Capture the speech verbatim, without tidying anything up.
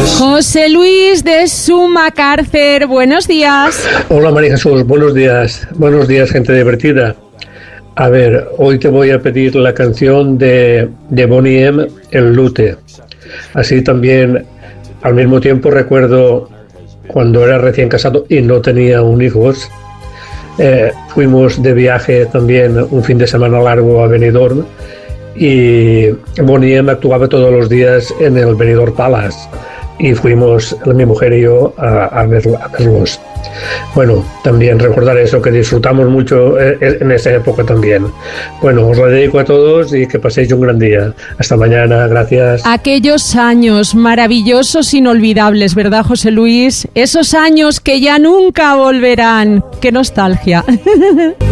José Luis de Sumacárcer, buenos días. Hola María Jesús, buenos días. Buenos días, gente divertida. A ver, hoy te voy a pedir la canción de, de Boney M, El Lute. Así también, al mismo tiempo, recuerdo cuando era recién casado y no tenía un hijos. Eh, fuimos de viaje también un fin de semana largo a Benidorm y Boney M actuaba todos los días en el Benidorm Palace y fuimos, mi mujer y yo, a, a, ver, a verlos. Bueno, también recordar eso, que disfrutamos mucho en esa época también. Bueno, os lo dedico a todos y que paséis un gran día. Hasta mañana, gracias. Aquellos años maravillosos, inolvidables, ¿verdad, José Luis? Esos años que ya nunca volverán. ¡Qué nostalgia!